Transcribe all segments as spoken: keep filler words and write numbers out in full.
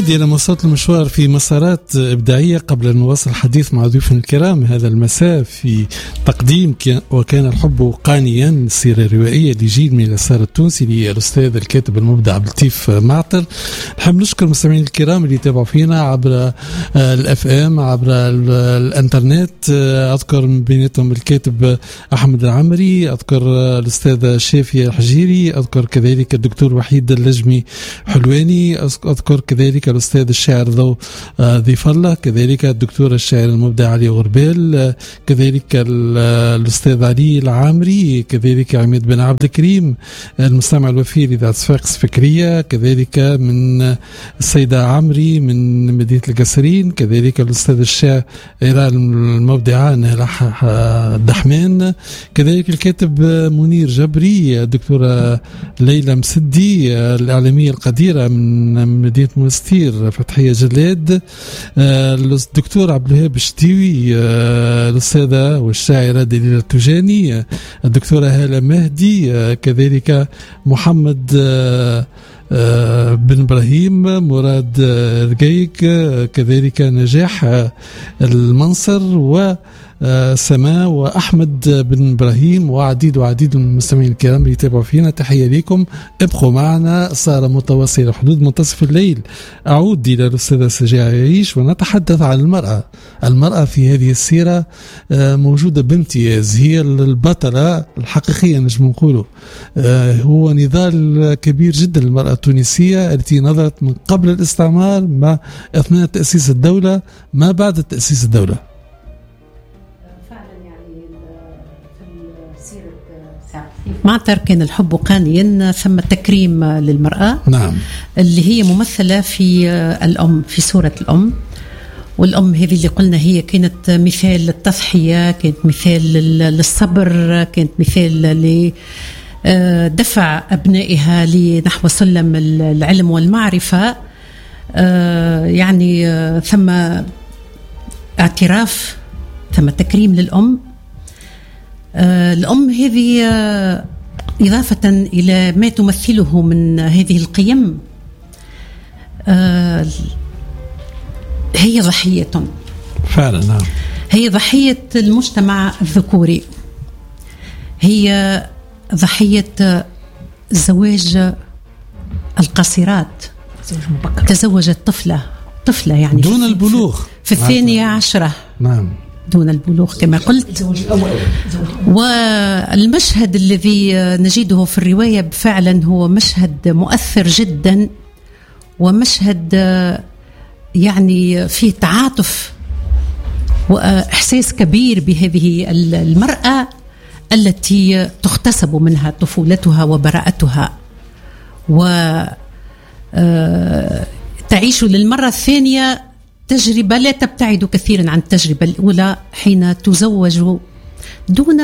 نعود إلى مواصلة المشوار في مسارات إبداعية قبل أن نواصل الحديث مع ضيوفنا الكرام هذا المساء في تقديم وكان الحب قانيا، السيرة الروائية لجيل من الإعصار التونسي للأستاذ الكاتب المبدع عبد اللطيف معطر. نحب نشكر المستمعين الكرام اللي يتابعوا فينا عبر الأف أم عبر الانترنت. أذكر من بيناتهم الكاتب أحمد العمري، أذكر الأستاذ شافي الحجيري، أذكر كذلك الدكتور وحيد اللجمي حلواني، أذكر كذلك الأستاذ الشاعر ضو ضيف الله، كذلك الدكتور الشاعر المبدع علي غربال، كذلك الأستاذ علي العامري، كذلك عماد بن عبد الكريم المستمع الوفي لإذاعة صفاقس فكرية، كذلك من السيدة عمري من مدينة القصرين، كذلك الأستاذ الشاعر المبدعة نهلح الدحمان، كذلك الكاتب منير جبري، الدكتورة ليلى مسدي الإعلامية القديرة من مدينة مستير فتحية جلاد، الدكتور عبد الوهاب الشتيوي، الأستاذة والشاعرة دليلة التجاني، الدكتورة هالة مهدي، كذلك محمد بن إبراهيم، مراد رقيق، كذلك نجاح المنصر و سماء وأحمد بن إبراهيم وعديد وعديد من المستمعين الكرام اللي يتابعوا فينا. تحية لكم، ابقوا معنا. صار متواصل حدود منتصف الليل. أعود إلى الأستاذة سجاع يعيش ونتحدث عن المرأة. المرأة في هذه السيرة موجودة بامتياز، هي البطلة الحقيقية نجم نقوله. هو نضال كبير جدا للمرأة التونسية التي نظرت من قبل الاستعمار ما أثناء تأسيس الدولة ما بعد تأسيس الدولة. معطر كان الحب قانيا، ثم تكريم للمرأة. نعم. اللي هي ممثلة في الأم، في سورة الأم. والأم هذه اللي قلنا هي كانت مثال للتضحية، كانت مثال للصبر، كانت مثال لدفع أبنائها لنحو سلم العلم والمعرفة. يعني ثم اعتراف، ثم تكريم للأم. الأم هذه إضافة إلى ما تمثله من هذه القيم هي ضحية فعلا. نعم. هي ضحية المجتمع الذكوري، هي ضحية زواج القاصرات، تزوجت طفلة طفلة يعني دون البلوغ في الثانية عشرة. نعم. دون البلوغ كما قلت. والمشهد الذي نجده في الرواية فعلا هو مشهد مؤثر جدا، ومشهد يعني فيه تعاطف وإحساس كبير بهذه المرأة التي تغتصب منها طفولتها وبراءتها، وتعيش للمرة الثانية تجربة لا تبتعد كثيرا عن التجربة الأولى حين تزوج دون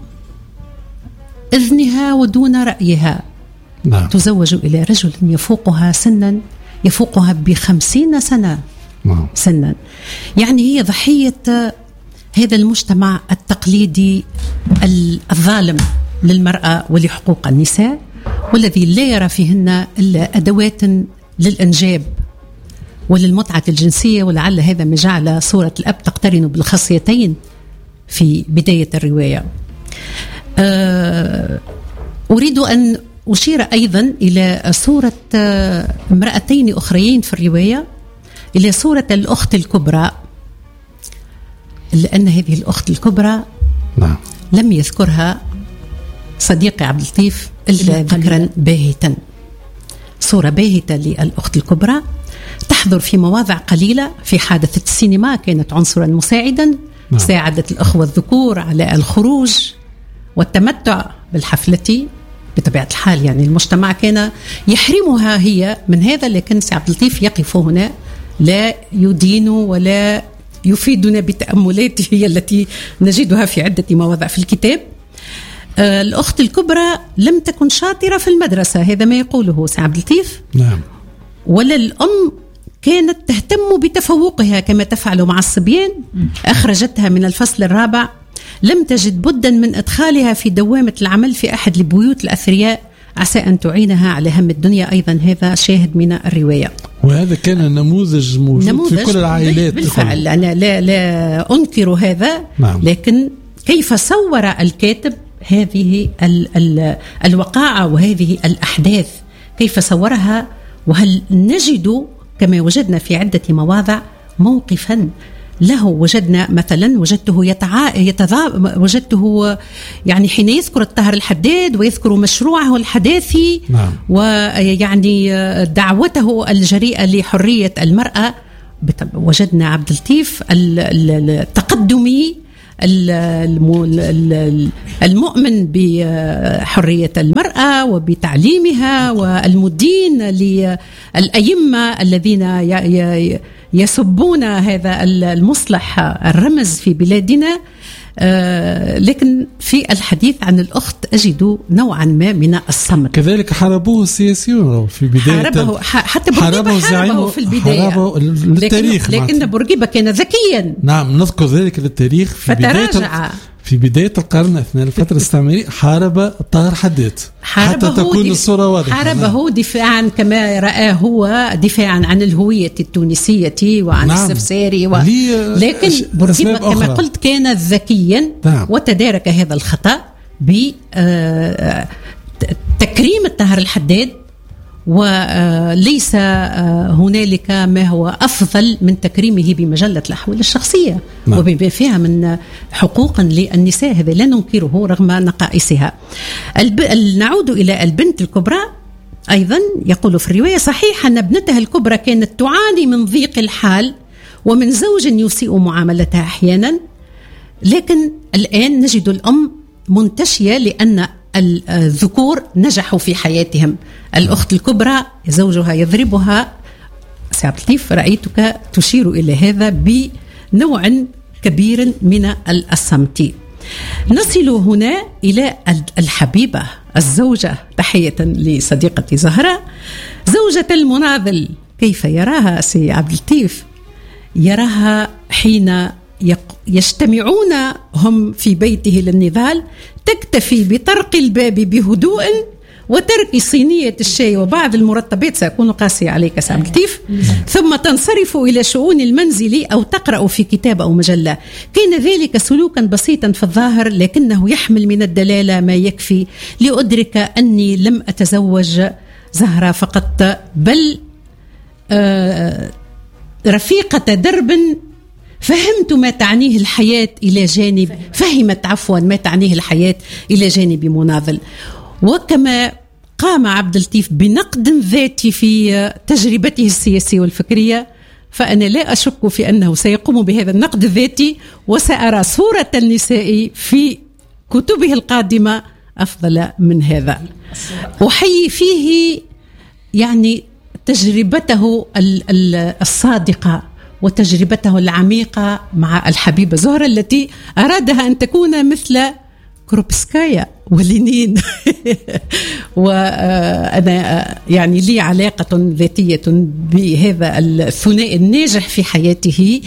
إذنها ودون رأيها. نعم. تزوج إلى رجل يفوقها سنا، يفوقها بخمسين سنة. نعم. سنا. يعني هي ضحية هذا المجتمع التقليدي الظالم للمرأة ولحقوق النساء، والذي لا يرى فيهن إلا أدوات للإنجاب وللمتعة الجنسية. ولعل هذا ما جعل صورة الأب تقترن بالخاصيتين في بداية الرواية. أريد أن أشير أيضا إلى صورة امرأتين أخريين في الرواية، إلى صورة الأخت الكبرى، لأن هذه الأخت الكبرى نعم. لم يذكرها صديقي عبد اللطيف إلا ذكرا باهتا. صورة باهتة للأخت الكبرى تحضر في مواضع قليلة في حادثة السينما، كانت عنصرا مساعدا. نعم. ساعدت الأخوة الذكور على الخروج والتمتع بالحفلة بطبيعة الحال. يعني المجتمع كان يحرمها هي من هذا، لكن سي عبد اللطيف يقف هنا لا يدين ولا يفيدنا بتأملاته هي التي نجدها في عدة مواضع في الكتاب. آه الأخت الكبرى لم تكن شاطرة في المدرسة، هذا ما يقوله سي عبد اللطيف. نعم. ولا الأم كانت تهتم بتفوقها كما تفعل مع الصبيان، أخرجتها من الفصل الرابع، لم تجد بدا من إدخالها في دوامة العمل في أحد البيوت الأثرياء عسى أن تعينها على هم الدنيا. أيضا هذا شاهد من الرواية. وهذا كان نموذج موجود نموذج في كل العائلات بالفعل. أنا لا, لا أنكر هذا. نعم. لكن كيف صور الكاتب هذه ال ال الوقائع وهذه الأحداث، كيف صورها؟ وهل نجد كما وجدنا في عدة مواضع موقفا له؟ وجدنا مثلا وجدته يتعا يتضا وجدته يعني حين يذكر الطاهر الحداد ويذكر مشروعه الحداثي. نعم. ويعني دعوته الجريئة لحرية المرأة. وجدنا عبد اللطيف التقدمي المؤمن بحرية المرأة وبتعليمها، والمدين للأئمة الذين يسبون هذا المصطلح الرمز في بلادنا. لكن في الحديث عن الأخت أجد نوعا ما من الصمت. كذلك حاربوه السياسيون في بداية، حاربه حتى بورقيبة حاربه في البداية، حاربه للتاريخ. لكن, لكن بورقيبة كان ذكيا. نعم، نذكر ذلك للتاريخ. في بداية في بداية القرن أثناء الفترة الاستعمارية حارب الطاهر حداد حتى تكون الصورة واضحة. حاربه دفاعا كما رآه هو، دفاعا عن الهوية التونسية وعن نعم. السفساري و... لكن بورقيبة كما قلت كان ذكيا. نعم. وتدارك هذا الخطأ بتكريم الطاهر الحداد، وليس هنالك ما هو أفضل من تكريمه بمجلة الأحوال الشخصية. نعم. وبما فيها من حقوقا للنساء، هذا لا ننكره رغم نقائصها. الب... نعود إلى البنت الكبرى. أيضا يقول في الرواية: صحيح أن ابنتها الكبرى كانت تعاني من ضيق الحال ومن زوج يسيء معاملتها أحيانا، لكن الآن نجد الأم منتشية لأن الذكور نجحوا في حياتهم. الأخت الكبرى زوجها يضربها. سي لطيف، رأيتك تشير إلى هذا بنوع كبير من الصمت. نصل هنا إلى الحبيبة الزوجة، تحية لصديقتي زهرة، زوجة المناضل. كيف يراها سي عبد اللطيف؟ يراها حين يجتمعون هم في بيته للنضال، تكتفي بطرق الباب بهدوء وترك صينية الشاي وبعض المرطبات، سأكون قاسية عليك سي عبد اللطيف، ثم تنصرف إلى شؤون المنزل أو تقرأ في كتاب أو مجلة. كان ذلك سلوكا بسيطا في الظاهر، لكنه يحمل من الدلالة ما يكفي لأدرك أني لم أتزوج زهرة فقط، بل آه رفيقة درب. فهمت ما تعنيه الحياة إلى جانب فهمت عفوا ما تعنيه الحياة إلى جانب مناضل. وكما قام عبد اللطيف بنقد ذاتي في تجربته السياسية والفكرية، فأنا لا أشك في أنه سيقوم بهذا النقد الذاتي، وسأرى صورة النساء في كتبه القادمة أفضل من هذا. أحيي فيه يعني تجربته الصادقة وتجربته العميقة مع الحبيبة زهرة، التي أرادها أن تكون مثل كروبسكايا ولينين. وأنا يعني لي علاقة ذاتية بهذا الثنائي الناجح في حياته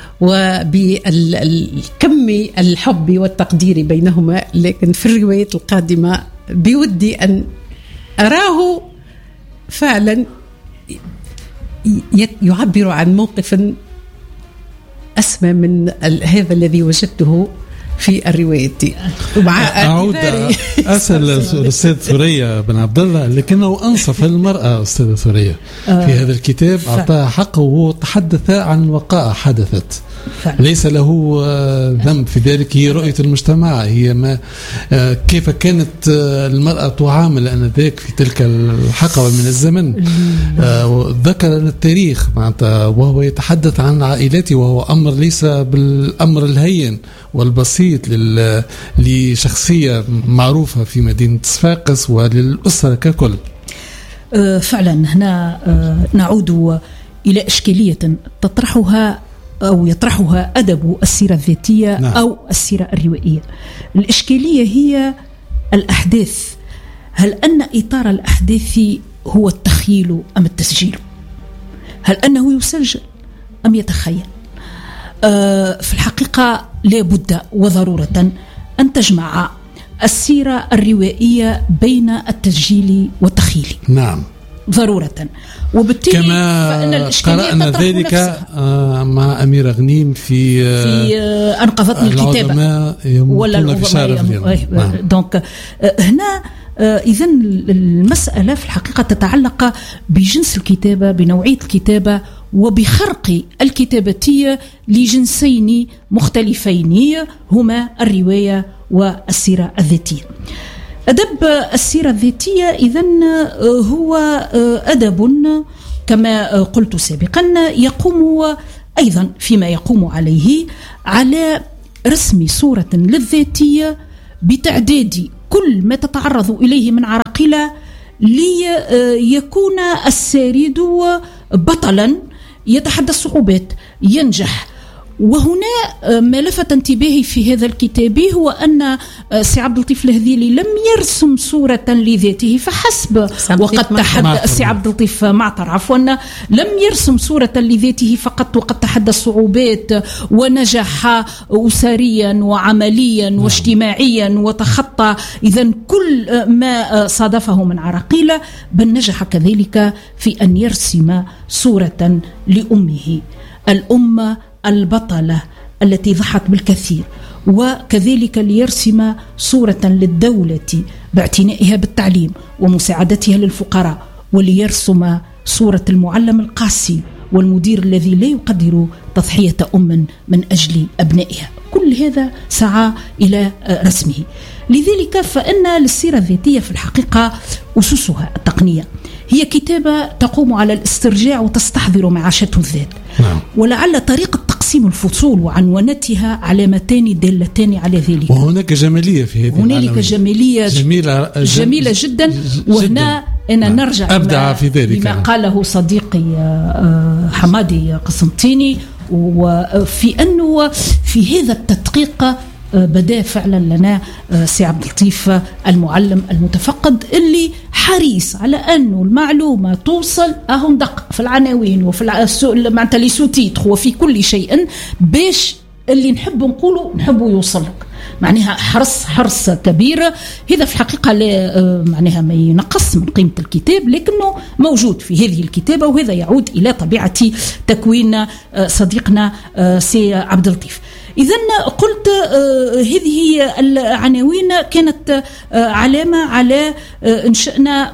وبالكم الحب والتقدير بينهما. لكن في الرواية القادمة بودي أن أراه فعلا يعبر عن موقف أسمى من هذا الذي وجدته في الرواية. أعود أسأل الأستاذ ثريا بن عبد الله، لكنه أنصف المرأة أستاذ ثريا في هذا الكتاب، أعطاها حقه وتحدث عن وقائع حدثت، ليس له ذنب في ذلك. هي رؤية المجتمع، هي ما كيف كانت المرأة تعامل آنذاك في تلك الحقبة من الزمن. ذكر التاريخ معناتها، وهو يتحدث عن عائلته، وهو أمر ليس بالأمر الهين والبسيط لشخصية معروفة في مدينة صفاقس وللأسرة ككل. فعلا هنا نعود إلى إشكالية تطرحها أو يطرحها أدب السيرة الذاتية. نعم. أو السيرة الروائية. الإشكالية هي الأحداث. هل أن إطار الأحداث هو التخيل أم التسجيل؟ هل أنه يسجل أم يتخيل؟ أه في الحقيقة لا بد وضرورة أن تجمع السيرة الروائية بين التسجيل والتخيل. نعم. ضرورة. وبالتالي كما قرأنا ذلك مع أميرة غنيم في في أنقذتني الكتابة ولا الأغنية. دونك هنا إذن المسألة في الحقيقة تتعلق بجنس الكتابة، بنوعية الكتابة، وبخرق الكتابة لجنسين مختلفين هما الرواية والسيرة الذاتية. أدب السيرة الذاتية إذن هو أدب كما قلت سابقا يقوم أيضا فيما يقوم عليه على رسم صورة للذاتية بتعداد كل ما تتعرض إليه من عراقلة ليكون السارد بطلا يتحدى الصعوبات ينجح. وهنا ما لفت انتباهي في هذا الكتاب هو أن سي عبد اللطيف الهذيلي لم يرسم صورة لذاته فحسب، وقد تحدى سي عبد اللطيف معطر عفوا لم يرسم صورة لذاته فقط، وقد تحدى الصعوبات ونجح أسريا وعمليا واجتماعيا وتخطى إذن كل ما صادفه من عراقيل، بل نجح كذلك في أن يرسم صورة لأمه، الأم البطلة التي ضحت بالكثير، وكذلك ليرسم صورة للدولة باعتنائها بالتعليم ومساعدتها للفقراء، وليرسم صورة المعلم القاسي والمدير الذي لا يقدر تضحية أم من أجل أبنائها. كل هذا سعى إلى رسمه. لذلك فإن للسيرة الذاتية في الحقيقة أسسها التقنية، هي كتابة تقوم على الاسترجاع وتستحضر معاشته الذات. نعم. ولعل طريقة تقسيم الفصول وعنوانتها علامتان دالتان على ذلك. وهناك جمالية في هذه هنالك العناوين. جمالية جميلة, جميلة جدا, جدا. وهنا أنا نعم. نرجع أبدع في ذلك لما قاله صديقي حمادي قسنطيني، وفي أنه في هذا التدقيق بدأ فعلا لنا سي عبد اللطيف المعلم المتفقد اللي حريص على أنه المعلومة توصل أهم دق في العناوين وفي معناتها لي سوتيتر وفي كل شيء، باش اللي نحب نقوله نحبه يوصلك. معناها حرص حرص كبير. هذا في الحقيقة لا معناها ما ينقص من قيمة الكتاب، لكنه موجود في هذه الكتابة، وهذا يعود إلى طبيعة تكوين صديقنا سي عبد اللطيف. إذن قلت هذه العناوين كانت علامة على إنشأنا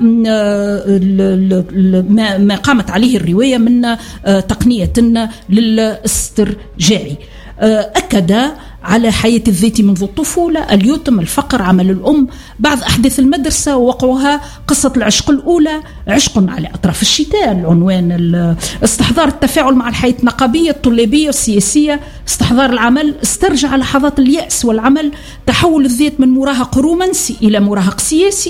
ما قامت عليه الرواية من تقنية للاسترجاع. أكد على حياة الذات منذ الطفولة، اليتم، الفقر، عمل الأم، بعض أحداث المدرسة ووقعها، قصة العشق الأولى، عشق على أطراف الشتاء، العنوان استحضار التفاعل مع الحياة النقابية الطلابية والسياسية، استحضار العمل، استرجع لحظات اليأس والعمل، تحول الذات من مراهق رومانسي إلى مراهق سياسي.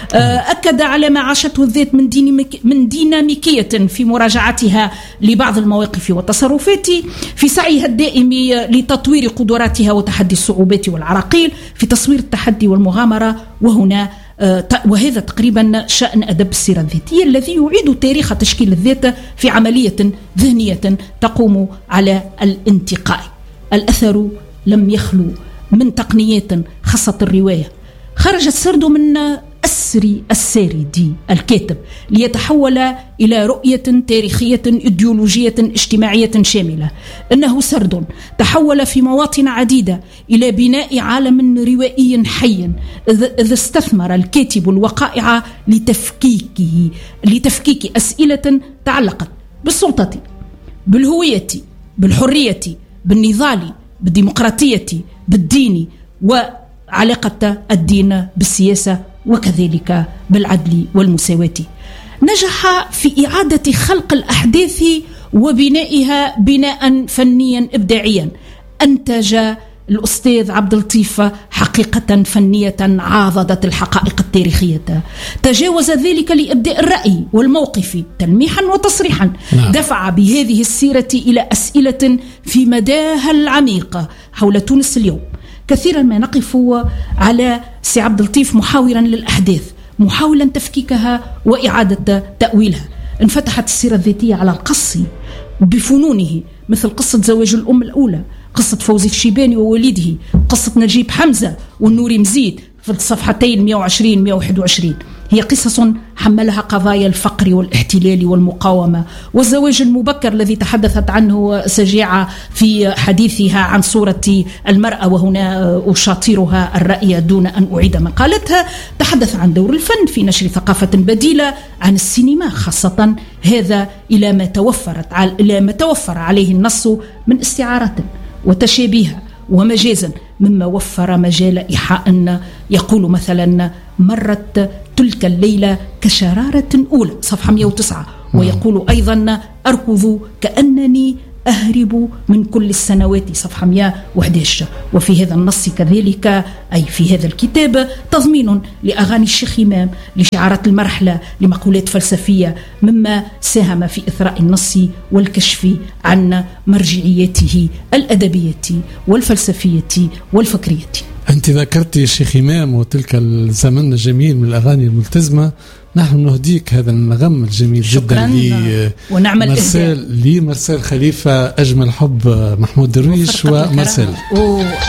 أكد على ما عاشته الذات من, من ديناميكية في مراجعتها لبعض المواقف والتصرفات، في سعيها الدائم لتطوير قدراتها وتحدي الصعوبات والعراقيل، في تصوير التحدي والمغامرة. وهنا وهذا تقريبا شأن أدب السيرة الذاتية الذي يعيد تاريخ تشكيل الذات في عملية ذهنية تقوم على الانتقاء. الأثر لم يخلو من تقنيات خاصة الرواية. خرج السرد من أسري الساردي الكاتب ليتحول إلى رؤية تاريخية إيديولوجية اجتماعية شاملة. إنه سرد تحول في مواطن عديدة إلى بناء عالم روائي حي، إذ استثمر الكاتب الوقائع لتفكيكه لتفكيك أسئلة تعلقت بالسلطة، بالهوية، بالحرية، بالنضال، بالديمقراطية، بالدين، وعلاقة الدين بالسياسة، وكذلك بالعدل والمساواة. نجح في إعادة خلق الأحداث وبنائها بناء فنيا إبداعيا. أنتج الأستاذ عبد اللطيف حقيقة فنية عاضدت الحقائق التاريخية، تجاوز ذلك لإبداء الرأي والموقف تلميحا وتصريحا. نعم. دفع بهذه السيرة إلى أسئلة في مداها العميق حول تونس اليوم. كثيرا ما نقف على سي عبد اللطيف محاورا للأحداث، محاولا تفكيكها وإعادة تأويلها. انفتحت السيرة الذاتية على القص بفنونه، مثل قصة زواج الأم الأولى، قصة فوزي الشيباني ووليده، قصة نجيب حمزة والنوري مزيد في الصفحتين مئة وعشرين مئة وواحد وعشرين. هي قصص حملها قضايا الفقر والاحتلال والمقاومة والزواج المبكر الذي تحدثت عنه سجيعة في حديثها عن صورة المرأة، وهنا أشاطرها الرأي دون أن أعيد مقالتها. تحدث عن دور الفن في نشر ثقافة بديلة عن السينما، خاصة هذا إلى ما توفرت إلى ما توفر عليه النص من استعارة وتشابيه ومجازا، مما وفر مجال إيحاء. يقول مثلا: مرت تلك الليلة كشرارة أولى، صفحة مئة وتسعة. ويقول أيضا: أركض كأنني أهرب من كل السنوات، صفحة مئة وأحد عشر. وفي هذا النص كذلك، أي في هذا الكتاب، تضمين لأغاني الشيخ إمام، لشعارات المرحلة، لمقولات فلسفية، مما ساهم في إثراء النص والكشف عن مرجعيته الأدبية والفلسفية والفكرية. أنت ذكرت الشيخ إمام وتلك الزمن الجميل من الأغاني الملتزمة، نحن نهديك هذا النغم الجميل جدا لمرسال لمرسال خليفة، أجمل حب، محمود درويش ومرسال.